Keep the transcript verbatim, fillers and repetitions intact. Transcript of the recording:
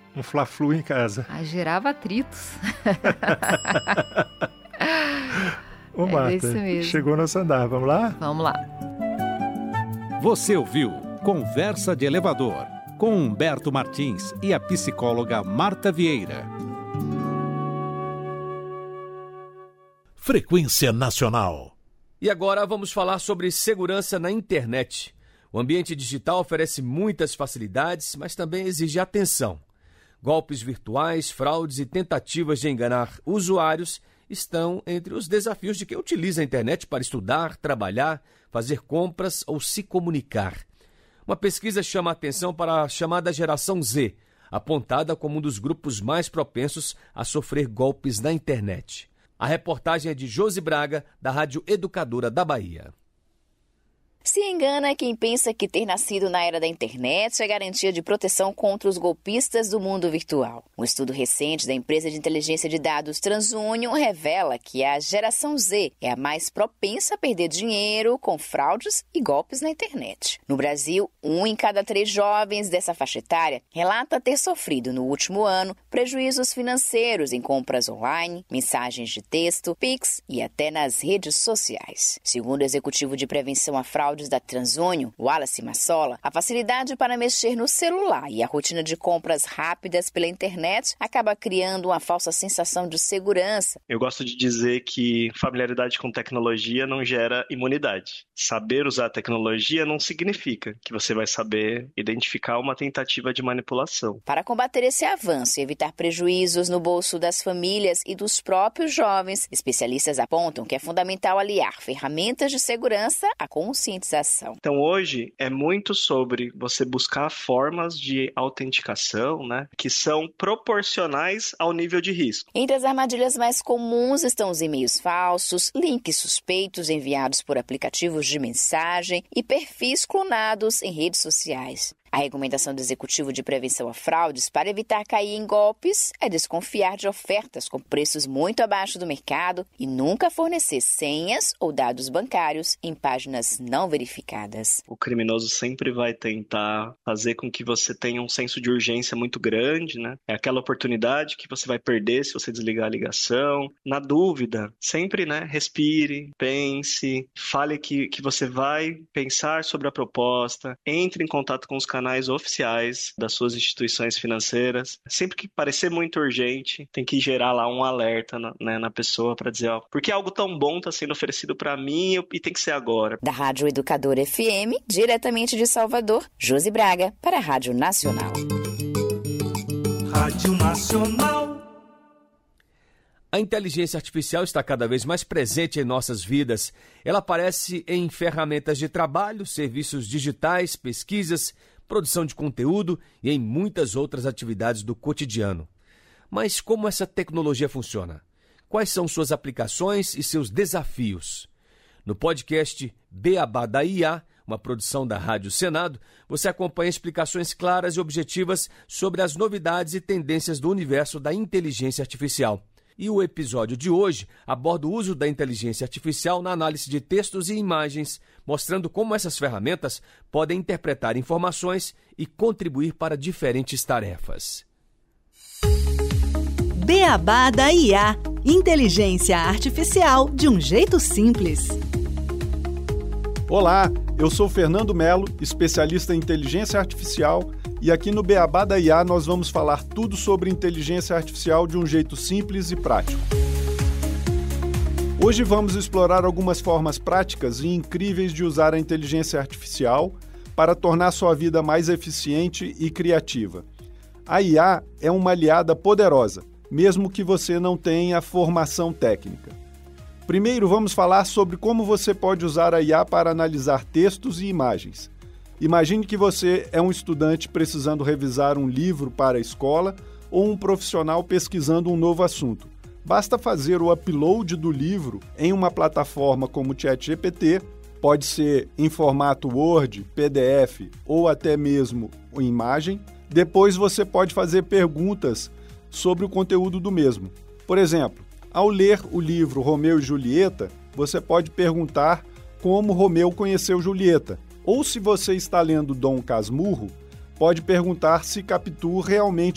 Um fla-flu em casa. Ah, gerava atritos. Ô, Marta, é isso mesmo. Chegou nosso andar, vamos lá? Vamos lá. Você ouviu Conversa de Elevador, com Humberto Martins e a psicóloga Marta Vieira. Frequência Nacional. E agora vamos falar sobre segurança na internet. O ambiente digital oferece muitas facilidades, mas também exige atenção. Golpes virtuais, fraudes e tentativas de enganar usuários estão entre os desafios de quem utiliza a internet para estudar, trabalhar, fazer compras ou se comunicar. Uma pesquisa chama a atenção para a chamada geração Z, apontada como um dos grupos mais propensos a sofrer golpes na internet. A reportagem é de Josi Braga, da Rádio Educadora da Bahia. Se engana quem pensa que ter nascido na era da internet é garantia de proteção contra os golpistas do mundo virtual. Um estudo recente da empresa de inteligência de dados TransUnion revela que a geração Z é a mais propensa a perder dinheiro com fraudes e golpes na internet. No Brasil, um em cada três jovens dessa faixa etária relata ter sofrido no último ano prejuízos financeiros em compras online, mensagens de texto, Pix e até nas redes sociais. Segundo o executivo de prevenção à fraude da TransUnion, Wallace Massola, a facilidade para mexer no celular e a rotina de compras rápidas pela internet acaba criando uma falsa sensação de segurança. Eu gosto de dizer que familiaridade com tecnologia não gera imunidade. Saber usar a tecnologia não significa que você vai saber identificar uma tentativa de manipulação. Para combater esse avanço e evitar prejuízos no bolso das famílias e dos próprios jovens, especialistas apontam que é fundamental aliar ferramentas de segurança à conscientização. Então hoje é muito sobre você buscar formas de autenticação, né, que são proporcionais ao nível de risco. Entre as armadilhas mais comuns estão os e-mails falsos, links suspeitos enviados por aplicativos de mensagem e perfis clonados em redes sociais. A recomendação do Executivo de Prevenção a Fraudes para evitar cair em golpes é desconfiar de ofertas com preços muito abaixo do mercado e nunca fornecer senhas ou dados bancários em páginas não verificadas. O criminoso sempre vai tentar fazer com que você tenha um senso de urgência muito grande, né? É aquela oportunidade que você vai perder se você desligar a ligação. Na dúvida, sempre, né, respire, pense, fale que, que você vai pensar sobre a proposta, entre em contato com os canais canais oficiais das suas instituições financeiras. Sempre que parecer muito urgente, tem que gerar lá um alerta na, né, na pessoa para dizer, ó, porque algo tão bom está sendo oferecido para mim e tem que ser agora. Da Rádio Educadora F M, diretamente de Salvador, Josi Braga, para a Rádio Nacional. Rádio Nacional. A inteligência artificial está cada vez mais presente em nossas vidas. Ela aparece em ferramentas de trabalho, serviços digitais, pesquisas, produção de conteúdo e em muitas outras atividades do cotidiano. Mas como essa tecnologia funciona? Quais são suas aplicações e seus desafios? No podcast Beabá da I A, uma produção da Rádio Senado, você acompanha explicações claras e objetivas sobre as novidades e tendências do universo da inteligência artificial. E o episódio de hoje aborda o uso da inteligência artificial na análise de textos e imagens, mostrando como essas ferramentas podem interpretar informações e contribuir para diferentes tarefas. Beabá da I A. Inteligência artificial de um jeito simples. Olá, eu sou Fernando Melo, especialista em inteligência artificial, e aqui no Beabá da I A nós vamos falar tudo sobre inteligência artificial de um jeito simples e prático. Hoje vamos explorar algumas formas práticas e incríveis de usar a inteligência artificial para tornar sua vida mais eficiente e criativa. A I A é uma aliada poderosa, mesmo que você não tenha formação técnica. Primeiro, vamos falar sobre como você pode usar a I A para analisar textos e imagens. Imagine que você é um estudante precisando revisar um livro para a escola ou um profissional pesquisando um novo assunto. Basta fazer o upload do livro em uma plataforma como o ChatGPT, pode ser em formato Word, P D F ou até mesmo em imagem. Depois você pode fazer perguntas sobre o conteúdo do mesmo. Por exemplo, ao ler o livro Romeu e Julieta, você pode perguntar como Romeu conheceu Julieta. Ou se você está lendo Dom Casmurro, pode perguntar se Capitu realmente